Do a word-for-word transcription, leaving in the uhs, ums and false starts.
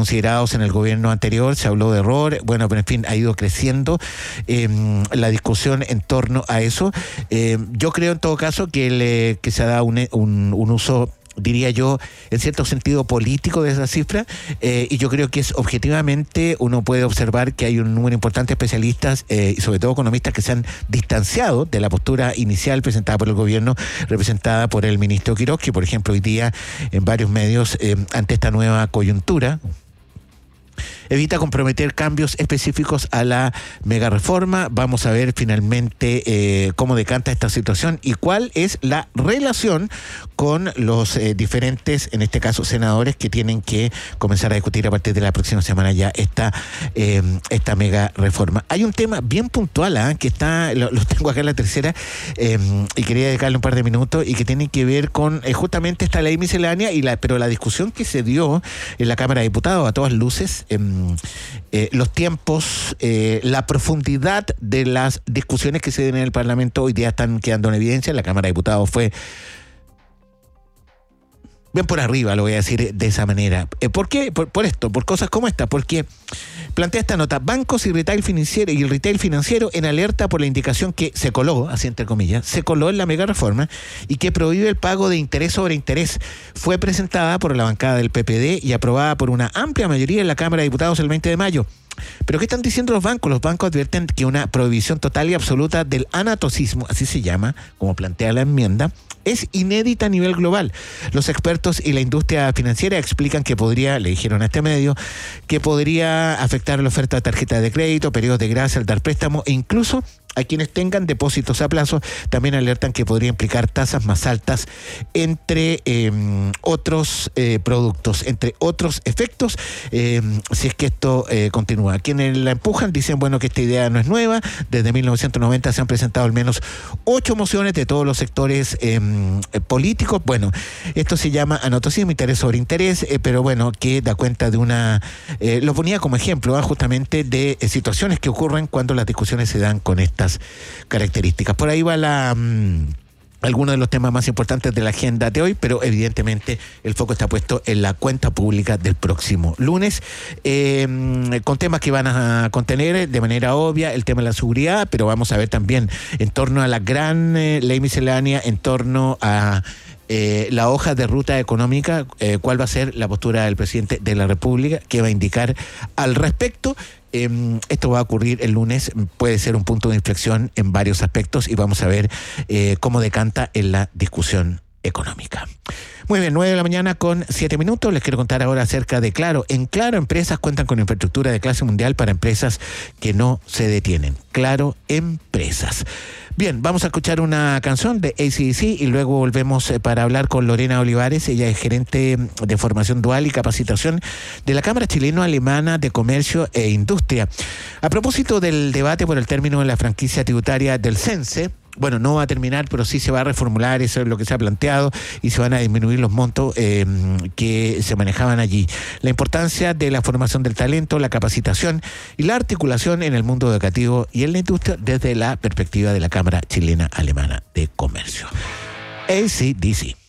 considerados en el gobierno anterior, se habló de error, bueno, pero en fin, ha ido creciendo eh, la discusión en torno a eso. Eh, yo creo en todo caso que, le, que se ha dado un, un, un uso, diría yo, en cierto sentido político de esa cifra, eh, y yo creo que es objetivamente, uno puede observar que hay un número importante de especialistas eh, y sobre todo economistas que se han distanciado de la postura inicial presentada por el gobierno, representada por el ministro Quiroz, que por ejemplo hoy día en varios medios, eh, ante esta nueva coyuntura, evita comprometer cambios específicos a la mega reforma. Vamos a ver finalmente eh, cómo decanta esta situación y cuál es la relación con los eh, diferentes, en este caso, senadores que tienen que comenzar a discutir a partir de la próxima semana ya esta, eh, esta mega reforma. Hay un tema bien puntual, ¿eh? que está, lo, lo tengo acá en la tercera, eh, y quería dedicarle un par de minutos, y que tiene que ver con eh, justamente esta ley miscelánea, y la, pero la discusión que se dio en la Cámara de Diputados a todas luces, eh, Eh, los tiempos, eh, la profundidad de las discusiones que se den en el Parlamento hoy día están quedando en evidencia. La Cámara de Diputados fue bien por arriba, lo voy a decir de esa manera. Eh, ¿Por qué? Por, por esto, por cosas como esta, porque plantea esta nota: bancos y retail financiero y el retail financiero en alerta por la indicación que se coló, así entre comillas, se coló en la mega reforma y que prohíbe el pago de interés sobre interés. Fue presentada por la bancada del P P D y aprobada por una amplia mayoría en la Cámara de Diputados el veinte de mayo. ¿Pero qué están diciendo los bancos? Los bancos advierten que una prohibición total y absoluta del anatocismo, así se llama, como plantea la enmienda, es inédita a nivel global. Los expertos y la industria financiera explican que podría, le dijeron a este medio, que podría afectar la oferta de tarjeta de crédito, periodos de gracia al dar préstamo e incluso a quienes tengan depósitos a plazo. También alertan que podría implicar tasas más altas, entre eh, otros eh, productos, entre otros efectos, eh, si es que esto eh, continúa. Quienes la empujan dicen, bueno, que esta idea no es nueva. Desde mil novecientos noventa se han presentado al menos ocho mociones de todos los sectores eh, políticos. Bueno, esto se llama anatocismo, interés sobre interés, eh, pero bueno, que da cuenta de una... Eh, lo ponía como ejemplo, ¿eh? justamente de eh, situaciones que ocurren cuando las discusiones se dan con esta características. Por ahí va la mmm, algunos de los temas más importantes de la agenda de hoy, pero evidentemente el foco está puesto en la cuenta pública del próximo lunes, eh, con temas que van a contener de manera obvia el tema de la seguridad, pero vamos a ver también en torno a la gran eh, ley miscelánea, en torno a Eh, la hoja de ruta económica, eh, cuál va a ser la postura del presidente de la República, qué va a indicar al respecto. Eh, esto va a ocurrir el lunes, puede ser un punto de inflexión en varios aspectos y vamos a ver eh, cómo decanta en la discusión económica. Muy bien, nueve de la mañana con siete minutos. Les quiero contar ahora acerca de Claro. En Claro, empresas cuentan con infraestructura de clase mundial para empresas que no se detienen. Claro, empresas. Bien, vamos a escuchar una canción de A C D C y luego volvemos para hablar con Lorena Olivares. Ella es gerente de formación dual y capacitación de la Cámara Chileno-Alemana de Comercio e Industria. A propósito del debate por el término de la franquicia tributaria del CENSE, bueno, no va a terminar, pero sí se va a reformular, eso es lo que se ha planteado, y se van a disminuir los montos eh, que se manejaban allí. La importancia de la formación del talento, la capacitación y la articulación en el mundo educativo y en la industria desde la perspectiva de la Cámara Chilena Alemana de Comercio. A C D C.